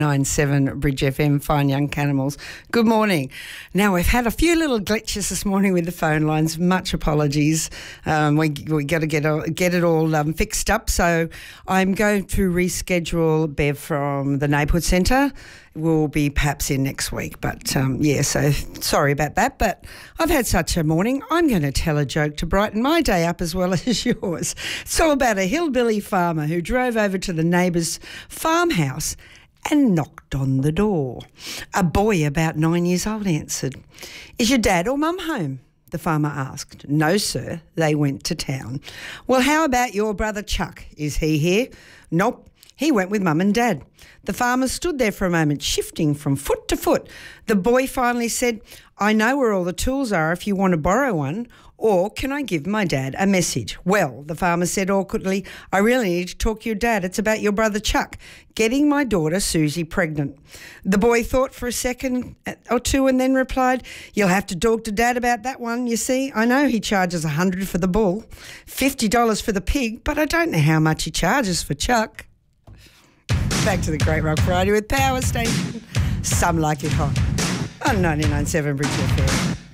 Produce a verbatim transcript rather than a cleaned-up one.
nine seven Bridge F M, Fine Young Cannibals. Good morning. Now, we've had a few little glitches this morning with the phone lines. Much apologies. Um, we we got to get all, get it all um, fixed up. So I'm going to reschedule Bev from the Neighbourhood Centre. We'll be perhaps in next week. But, um, yeah, so sorry about that. But I've had such a morning. I'm going to tell a joke to brighten my day up as well as yours. It's all about a hillbilly farmer who drove over to the neighbour's farmhouse and knocked on the door. A boy about nine years old answered. "Is your dad or mum home?" the farmer asked. "No, sir, they went to town." "Well, how about your brother Chuck? Is he here?" "Nope, he went with mum and dad." The farmer stood there for a moment, shifting from foot to foot. The boy finally said, "I know where all the tools are if you want to borrow one, or can I give my dad a message?" "Well," the farmer said awkwardly, "I really need to talk to your dad. It's about your brother Chuck getting my daughter Susie pregnant." The boy thought for a second or two and then replied, "You'll have to talk to Dad about that one. You see, I know he charges a hundred for the bull, fifty dollars for the pig, but I don't know how much he charges for Chuck." Back to the Great Rock Variety with Power Station. Some like it hot on ninety-nine point seven Bridge F M.